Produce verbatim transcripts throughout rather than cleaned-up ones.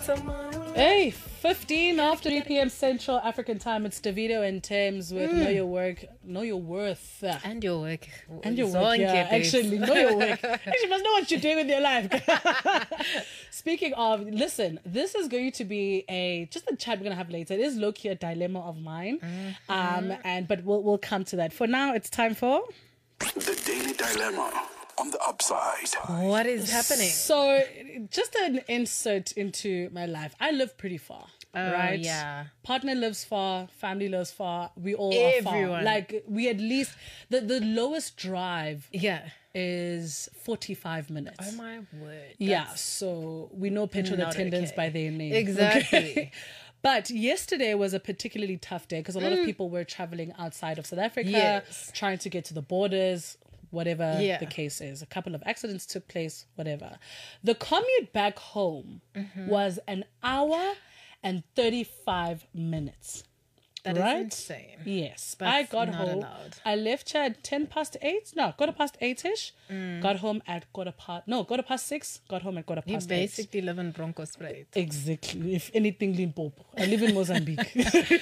someone. Hey, fifteen after three p.m. Central African Time. It's Davido and Thames with mm. Know Your Work, Know Your Worth. And your work. And your work, yeah. Actually, know your work. Actually, you must know what you're doing with your life. Speaking of, listen, this is going to be a, just a chat we're going to have later. It is low-key a dilemma of mine. Mm-hmm. Um, and But we'll, we'll come to that. For now, it's time for... The Daily Dilemma. On the upside. What is happening? So, just an insert into my life. I live pretty far, oh, right? Yeah. Partner lives far, family lives far. We all Everyone. are far. Like, we at least, the, the lowest drive yeah. is forty-five minutes. Oh, my word. That's yeah, so we know petrol attendants okay. by their name. Exactly. Okay? But yesterday was a particularly tough day because a lot mm. of people were traveling outside of South Africa, yes. trying to get to the borders, whatever yeah. the case is. A couple of accidents took place, whatever. The commute back home mm-hmm. was an hour and thirty-five minutes. That right? is insane. Yes. That's I got not home. allowed. I left here at ten past eight. No, quarter past eight-ish. Mm. Got home at quarter past... No, quarter past six. Got home at quarter past eight. You eight. basically live in Bronkhorstspruit. Exactly. If anything, Limpopo. I live in Mozambique.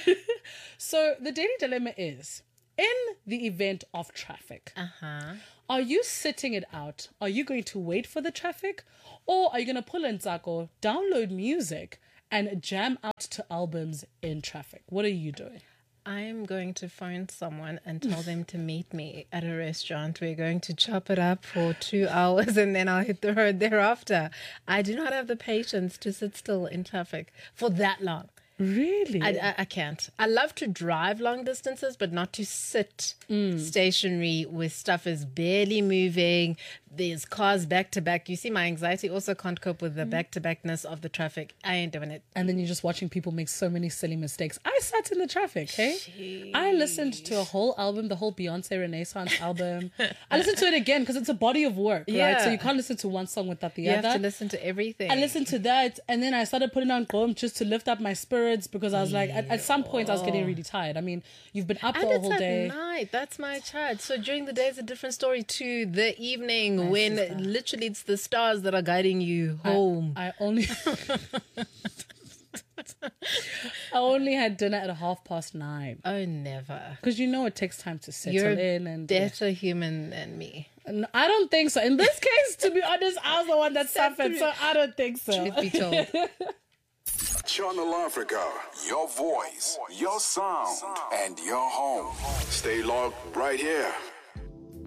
So the daily dilemma is, in the event of traffic, uh-huh. are you sitting it out? Are you going to wait for the traffic? Or are you going to pull in Ntsako, download music, and jam out to albums in traffic? What are you doing? I'm going to phone someone and tell them to meet me at a restaurant. We're going to chop it up for two hours and then I'll hit the road thereafter. I do not have the patience to sit still in traffic for that long. Really? I, I, I can't. I love to drive long distances, but not to sit mm. stationary where stuff is barely moving. There's cars back to back. You see, my anxiety also can't cope with the mm. back to backness of the traffic. I ain't doing it. And then you're just watching people make so many silly mistakes. I sat in the traffic, hey? Jeez. I listened to a whole album, the whole Beyonce Renaissance album. I listened to it again because it's a body of work, yeah. right? So you can't listen to one song without the you other. You have to listen to everything. I listened to that, and then I started putting on Gqom just to lift up my spirits because I was like, at, at some point I was getting really tired. I mean, you've been up and the it's whole at day. Night. That's my chat. So during the day is a different story to the evening my when sister. Literally it's the stars that are guiding you home. I, I only... I only had dinner at half past nine. Oh, never. Because you know it takes time to settle You're in. and better yeah. human than me. No, I don't think so. In this case, to be honest, I was the one that suffered, so I don't think so. Truth be told. Channel Africa, your voice, your sound, and your home. Stay logged right here.